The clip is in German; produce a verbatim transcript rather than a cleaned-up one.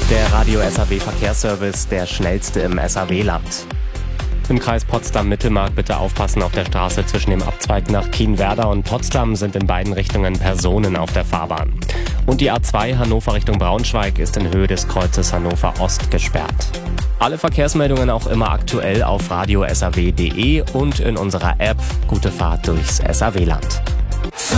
Der Radio S A W Verkehrsservice, der schnellste im S A W-Land. Im Kreis Potsdam-Mittelmark bitte aufpassen auf der Straße zwischen dem Abzweig nach Kienwerder und Potsdam sind in beiden Richtungen Personen auf der Fahrbahn. Und die A zwei Hannover Richtung Braunschweig ist in Höhe des Kreuzes Hannover Ost gesperrt. Alle Verkehrsmeldungen auch immer aktuell auf radio s a w punkt d e und in unserer App. Gute Fahrt durchs S A W-Land.